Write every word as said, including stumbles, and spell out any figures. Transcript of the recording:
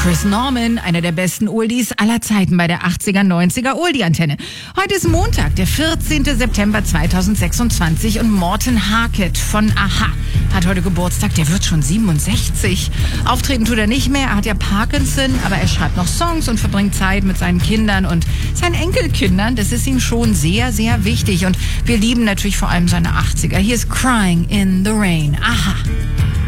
Chris Norman, einer der besten Oldies aller Zeiten bei der achtziger, neunziger Oldie-Antenne. Heute ist Montag, der vierzehnten September zweitausendsechsundzwanzig und Morten Harket von Aha hat heute Geburtstag, der wird schon siebenundsechzig. Auftreten tut er nicht mehr, er hat ja Parkinson, aber er schreibt noch Songs und verbringt Zeit mit seinen Kindern und seinen Enkelkindern. Das ist ihm schon sehr, sehr wichtig und wir lieben natürlich vor allem seine achtziger. Hier ist Crying in the Rain. Aha.